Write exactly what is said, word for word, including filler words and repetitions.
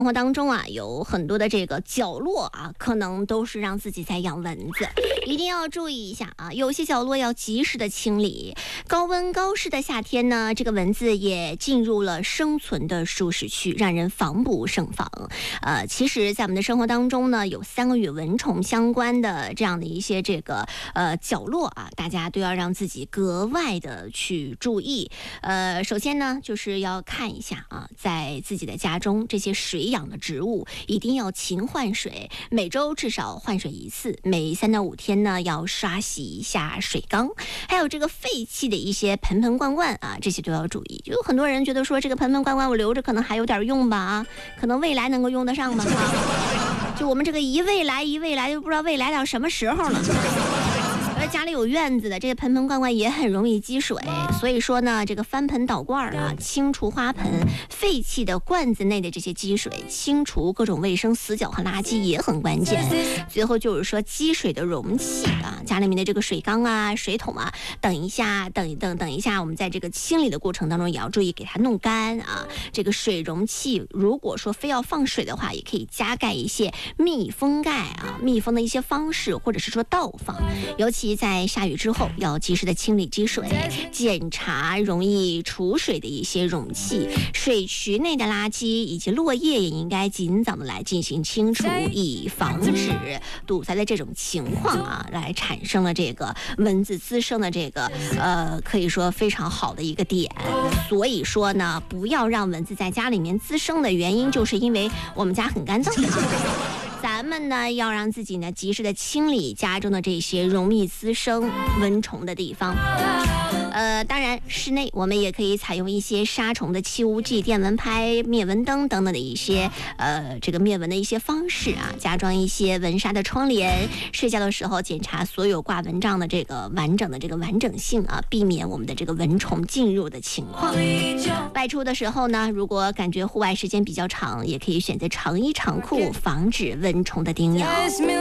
生活当中啊，有很多的这个角落啊，可能都是让自己在养蚊子，一定要注意一下啊。有些角落要及时的清理。高温高湿的夏天呢，这个蚊子也进入了生存的舒适区，让人防不胜防。呃，其实，在我们的生活当中呢，有三个与蚊虫相关的这样的一些这个呃角落啊，大家都要让自己格外的去注意。呃，首先呢，就是要看一下啊，在自己的家中这些水养的植物一定要勤换水，每周至少换水一次，每三到五天呢要刷洗一下水缸，还有这个废弃的一些盆盆罐罐啊，这些都要注意。就有很多人觉得说这个盆盆罐罐我留着可能还有点用吧啊，可能未来能够用得上吧啊。就我们这个一未来一未来，就不知道未来到什么时候了。而家里有院子的这个盆盆罐罐也很容易积水，所以说呢，这个翻盆倒罐啊，清除花盆废弃的罐子内的这些积水，清除各种卫生死角和垃圾也很关键。最后就是说积水的容器啊，家里面的这个水缸啊、水桶啊，等一下，等一等，等一下，我们在这个清理的过程当中也要注意给它弄干啊。这个水容器如果说非要放水的话，也可以加盖一些密封盖啊，密封的一些方式，或者是说倒放，尤其在下雨之后要及时的清理积水，检查容易储水的一些容器，水渠内的垃圾以及落叶也应该尽早的来进行清除，以防止堵塞的这种情况啊，来产生了这个蚊子滋生的这个呃可以说非常好的一个点。所以说呢，不要让蚊子在家里面滋生的原因，就是因为我们家很干燥。咱们呢要让自己呢及时的清理家中的这些容易滋生蚊虫的地方。呃，当然室内我们也可以采用一些杀虫的气雾剂、电蚊拍、灭蚊灯等等的一些呃这个灭蚊的一些方式啊，加装一些蚊纱的窗帘，睡觉的时候检查所有挂蚊帐的这个完整的这个完整性啊，避免我们的这个蚊虫进入的情况。外出的时候呢，如果感觉户外时间比较长，也可以选择长衣长裤，防止蚊虫的叮咬。